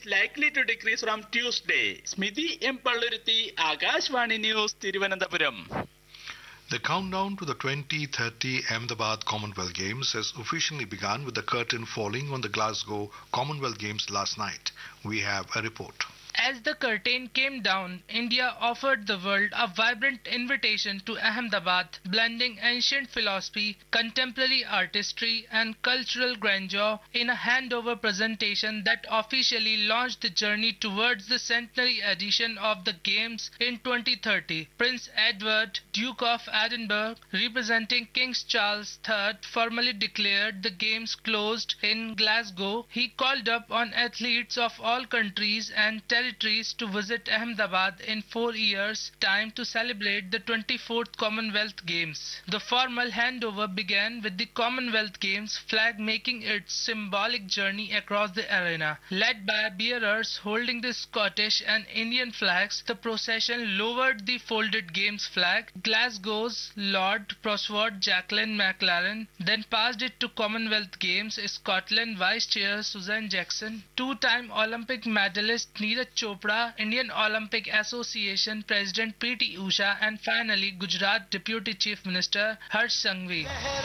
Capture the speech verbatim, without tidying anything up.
likely to decrease from Tuesday. Smithy M. Palluruthi, Akashvani News, Thiruvananthapuram. The countdown to the twenty thirty Ahmedabad Commonwealth Games has officially begun with the curtain falling on the Glasgow Commonwealth Games last night. We have a report. As the curtain came down, India offered the world a vibrant invitation to Ahmedabad, blending ancient philosophy, contemporary artistry, and cultural grandeur in a handover presentation that officially launched the journey towards the centenary edition of the Games in twenty thirty. Prince Edward, Duke of Edinburgh, representing King Charles the Third, formally declared the Games closed in Glasgow. He called up on athletes of all countries and territories to visit Ahmedabad in four years' time to celebrate the twenty-fourth Commonwealth Games. The formal handover began with the Commonwealth Games flag making its symbolic journey across the arena. Led by bearers holding the Scottish and Indian flags, the procession lowered the folded Games flag. Glasgow's Lord Prosword Jacqueline McLaren then passed it to Commonwealth Games Scotland Vice Chair Susan Jackson, two-time Olympic medalist Neeraj Chopra, Indian Olympic Association President P T Usha, and finally Gujarat Deputy Chief Minister Harsh Sanghvi.